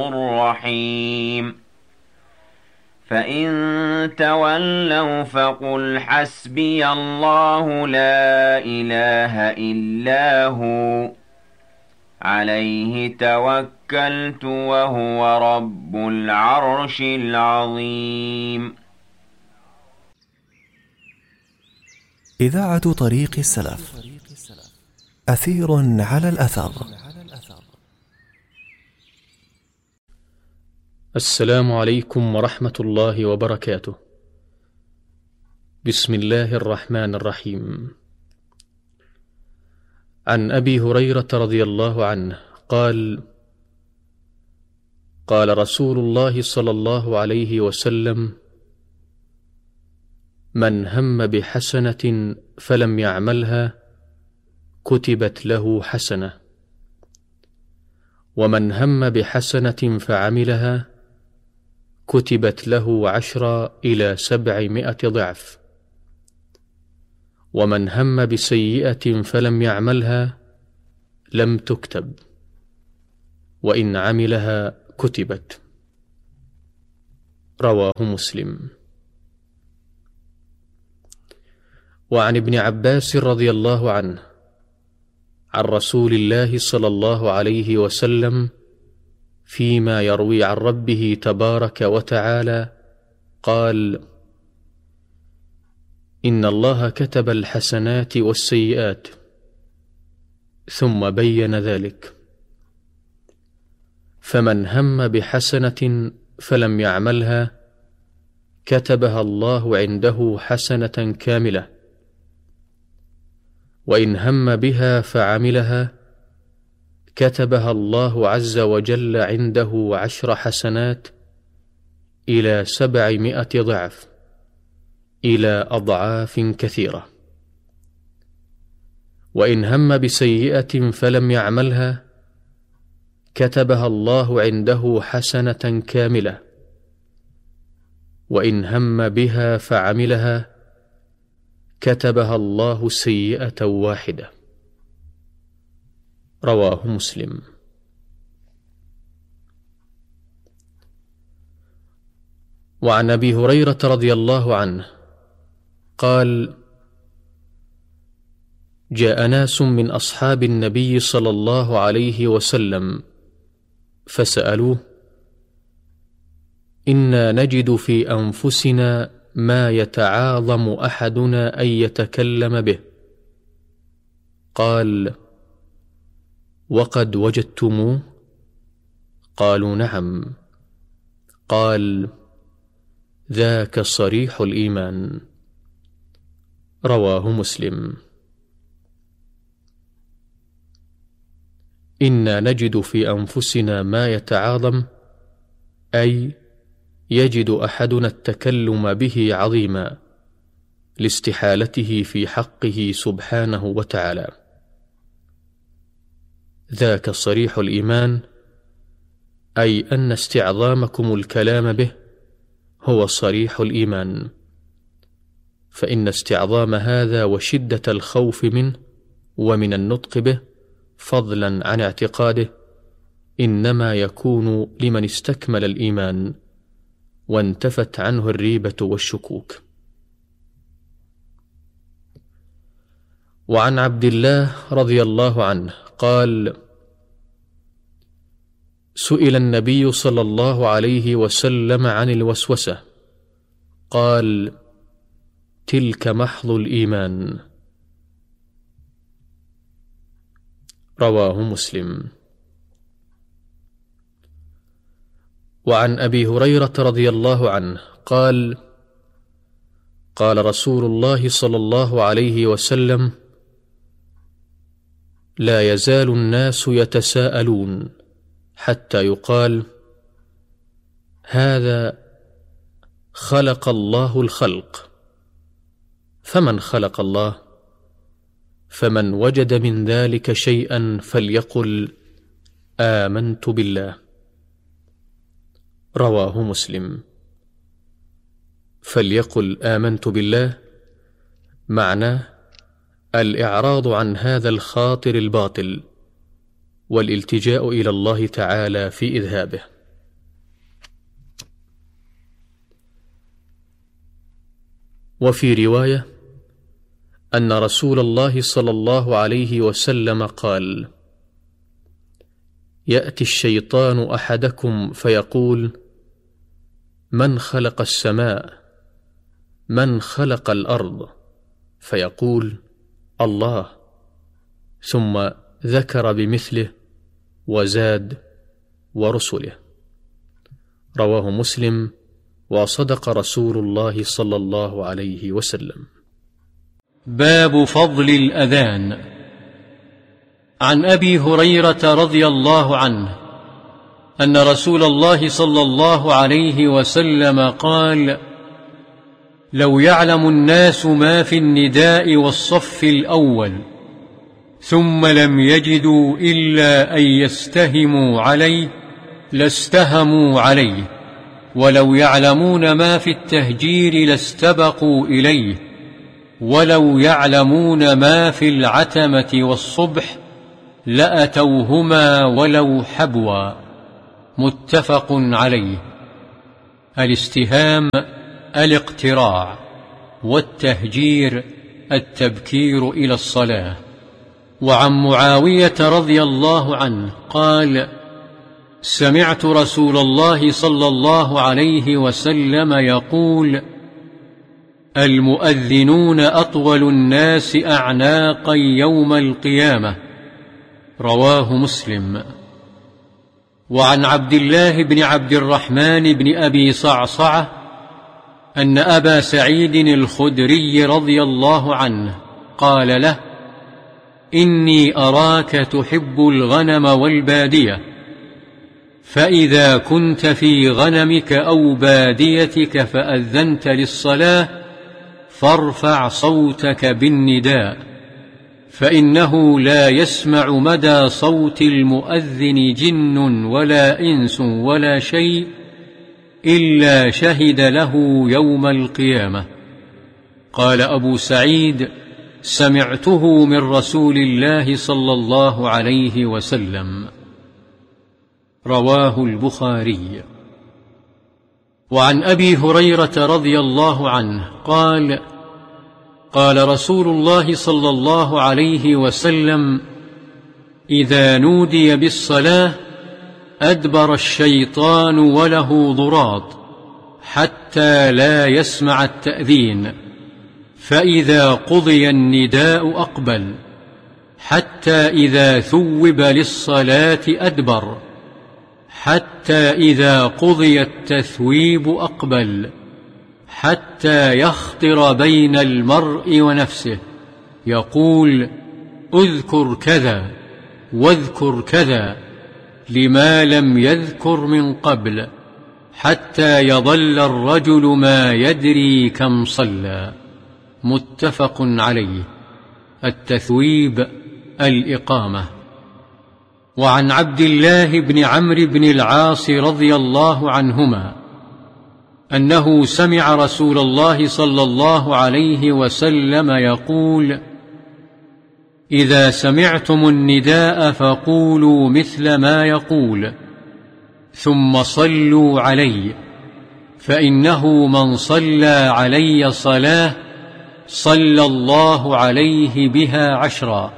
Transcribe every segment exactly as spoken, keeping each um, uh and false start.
الرحيم فإن تولوا فقل حسبي الله لا إله إلا هو عليه توكلت وهو رب العرش العظيم. إذاعة طريق السلف، أثير على الأثر. السلام عليكم ورحمة الله وبركاته. بسم الله الرحمن الرحيم. عن أبي هريرة رضي الله عنه قال: قال رسول الله صلى الله عليه وسلم: من هم بحسنة فلم يعملها كتبت له حسنة، ومن هم بحسنة فعملها كتبت له عشر إلى سبعمائة ضعف، ومن هم بسيئة فلم يعملها لم تكتب، وإن عملها كتبت. رواه مسلم. وعن ابن عباس رضي الله عنه عن رسول الله صلى الله عليه وسلم فيما يروي عن ربه تبارك وتعالى قال: إن الله كتب الحسنات والسيئات، ثم بين ذلك، فمن هم بحسنة فلم يعملها كتبها الله عنده حسنة كاملة، وإن هم بها فعملها كتبها الله عز وجل عنده عشر حسنات إلى سبعمائة ضعف، إلى أضعاف كثيرة. وإن هم بسيئة فلم يعملها كتبها الله عنده حسنة كاملة، وإن هم بها فعملها كتبها الله سيئة واحدة. رواه مسلم. وعن أبي هريرة رضي الله عنه قال: جاء ناس من أصحاب النبي صلى الله عليه وسلم فسألوه: إنا نجد في أنفسنا ما يتعاظم أحدنا أن يتكلم به. قال: وقد وجدتموه؟ قالوا: نعم. قال: ذاك صريح الإيمان. رواه مسلم. إنا نجد في أنفسنا ما يتعاظم، أي يجد أحدنا التكلم به عظيما لاستحالته في حقه سبحانه وتعالى. ذاك صريح الإيمان، أي أن استعظامكم الكلام به هو صريح الإيمان، فإن استعظام هذا وشدة الخوف منه ومن النطق به فضلا عن اعتقاده إنما يكون لمن استكمل الإيمان وانتفت عنه الريبة والشكوك. وعن عبد الله رضي الله عنه قال: سئل النبي صلى الله عليه وسلم عن الوسوسة، قال: تلك محض الإيمان. رواه مسلم. وعن أبي هريرة رضي الله عنه قال: قال رسول الله صلى الله عليه وسلم: لا يزال الناس يتساءلون حتى يقال: هذا خلق الله الخلق. فمن خلق الله؟ فمن وجد من ذلك شيئا فليقل: آمنت بالله. رواه مسلم. فليقل آمنت بالله معناه الإعراض عن هذا الخاطر الباطل والالتجاء إلى الله تعالى في إذهابه. وفي رواية أن رسول الله صلى الله عليه وسلم قال: يأتي الشيطان أحدكم فيقول: من خلق السماء؟ من خلق الأرض؟ فيقول: الله، ثم ذكر بمثله وزاد: ورسله. رواه مسلم، وصدق رسول الله صلى الله عليه وسلم. باب فضل الأذان. عن أبي هريرة رضي الله عنه أن رسول الله صلى الله عليه وسلم قال: لو يعلم الناس ما في النداء والصف الأول ثم لم يجدوا إلا أن يستهموا عليه لاستهموا عليه، ولو يعلمون ما في التهجير لاستبقوا إليه، ولو يعلمون ما في العتمة والصبح لأتوهما ولو حبوا. متفق عليه. الاستهام الاقتراع، والتهجير التبكير إلى الصلاة. وعن معاوية رضي الله عنه قال: سمعت رسول الله صلى الله عليه وسلم يقول: المؤذنون أطول الناس أعناقا يوم القيامة. رواه مسلم. وعن عبد الله بن عبد الرحمن بن أبي صعصعة أن أبا سعيد الخدري رضي الله عنه قال له: إني أراك تحب الغنم والبادية، فإذا كنت في غنمك أو باديتك فأذنت للصلاة فارفع صوتك بالنداء، فإنه لا يسمع مدى صوت المؤذن جن ولا إنس ولا شيء إلا شهد له يوم القيامة. قال أبو سعيد: سمعته من رسول الله صلى الله عليه وسلم. رواه البخاري. وعن أبي هريرة رضي الله عنه قال: قال رسول الله صلى الله عليه وسلم: إذا نودي بالصلاة أدبر الشيطان وله ضراط حتى لا يسمع التأذين، فإذا قضي النداء أقبل، حتى إذا ثوب للصلاة أدبر، حتى إذا قضي التثويب أقبل، حتى يخطر بين المرء ونفسه يقول: اذكر كذا واذكر كذا، لما لم يذكر من قبل، حتى يظل الرجل ما يدري كم صلى. متفق عليه. التثويب الإقامة. وعن عبد الله بن عمرو بن العاص رضي الله عنهما أنه سمع رسول الله صلى الله عليه وسلم يقول: إذا سمعتم النداء فقولوا مثل ما يقول، ثم صلوا علي، فإنه من صلى علي صلاة صلى الله عليه بها عشرا،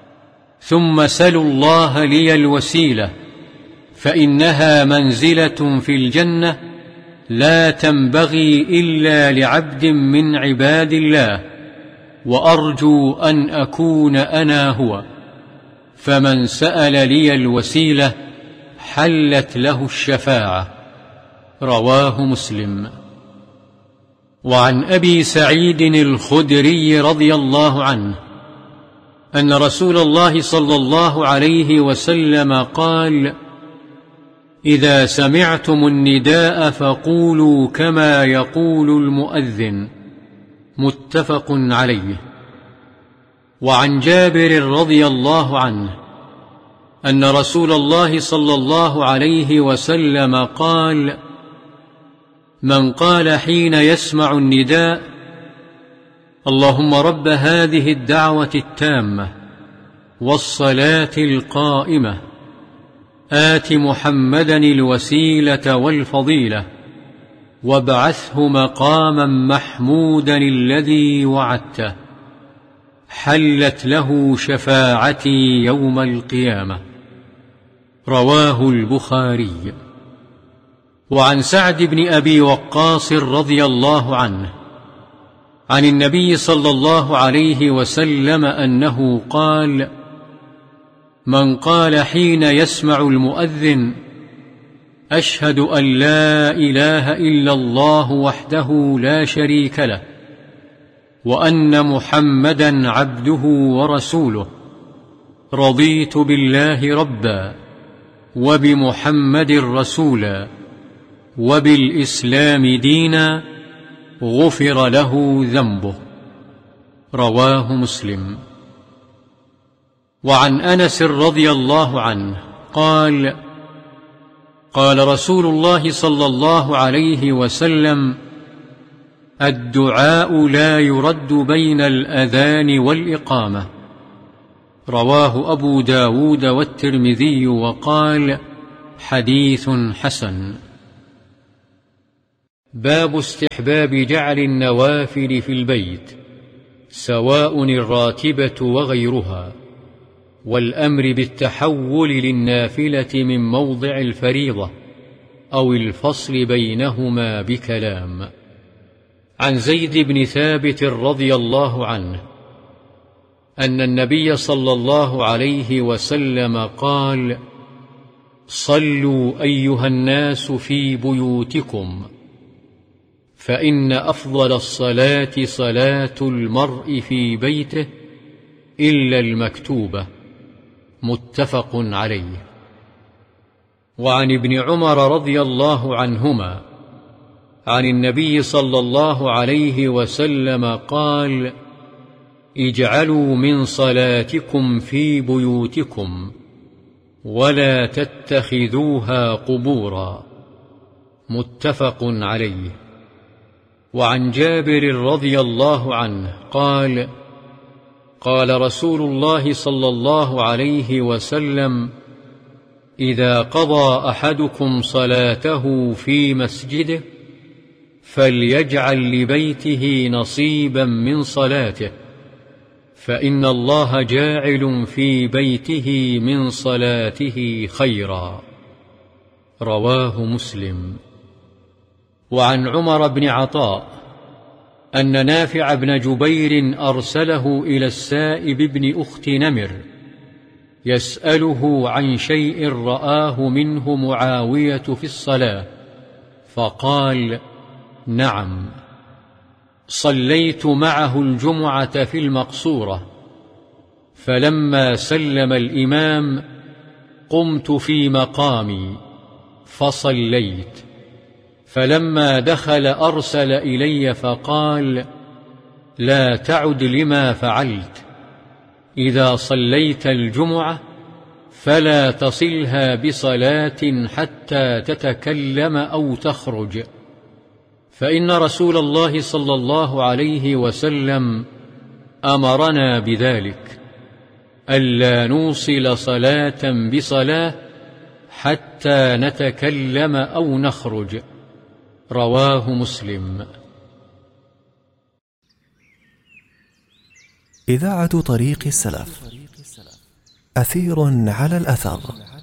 ثم سلوا الله لي الوسيلة، فإنها منزلة في الجنة لا تنبغي إلا لعبد من عباد الله، وأرجو أن أكون أنا هو، فمن سأل لي الوسيلة حلت له الشفاعة. رواه مسلم. وعن أبي سعيد الخدري رضي الله عنه أن رسول الله صلى الله عليه وسلم قال: إذا سمعتم النداء فقولوا كما يقول المؤذن. متفق عليه. وعن جابر رضي الله عنه أن رسول الله صلى الله عليه وسلم قال: من قال حين يسمع النداء: اللهم رب هذه الدعوة التامة والصلاة القائمة آت محمدا الوسيلة والفضيلة وابعثه مقاما محمودا الذي وعدته حلت له شفاعتي يوم القيامة. رواه البخاري. وعن سعد بن أبي وقاص رضي الله عنه عن النبي صلى الله عليه وسلم أنه قال: من قال حين يسمع المؤذن: أشهد أن لا إله إلا الله وحده لا شريك له وأن محمدا عبده ورسوله، رضيت بالله ربا وبمحمد رسولا وبالإسلام دينا، غفر له ذنبه. رواه مسلم. وعن أنس رضي الله عنه قال: قال رسول الله صلى الله عليه وسلم: الدعاء لا يرد بين الأذان والإقامة. رواه أبو داود والترمذي وقال: حديث حسن. باب استحباب جعل النوافل في البيت سواء الراتبة وغيرها، والأمر بالتحول للنافلة من موضع الفريضة أو الفصل بينهما بكلام. عن زيد بن ثابت رضي الله عنه أن النبي صلى الله عليه وسلم قال: صلوا أيها الناس في بيوتكم، فإن أفضل الصلاة صلاة المرء في بيته إلا المكتوبة. متفق عليه. وعن ابن عمر رضي الله عنهما عن النبي صلى الله عليه وسلم قال: اجعلوا من صلاتكم في بيوتكم ولا تتخذوها قبورا. متفق عليه. وعن جابر رضي الله عنه قال: قال رسول الله صلى الله عليه وسلم: إذا قضى أحدكم صلاته في مسجده فليجعل لبيته نصيبا من صلاته، فإن الله جاعل في بيته من صلاته خيرا. رواه مسلم. وعن عمر بن عطاء أن نافع بن جبير أرسله إلى السائب بن أخت نمر يسأله عن شيء رآه منه معاوية في الصلاة، فقال: نعم، صليت معه الجمعة في المقصورة، فلما سلم الإمام قمت في مقامي فصليت، فلما دخل أرسل إلي فقال: لا تعد لما فعلت، إذا صليت الجمعة فلا تصلها بصلاة حتى تتكلم أو تخرج، فإن رسول الله صلى الله عليه وسلم أمرنا بذلك، ألا نوصل صلاة بصلاة حتى نتكلم أو نخرج. رواه مسلم. إذاعة طريق السلف، أثير على الأثر.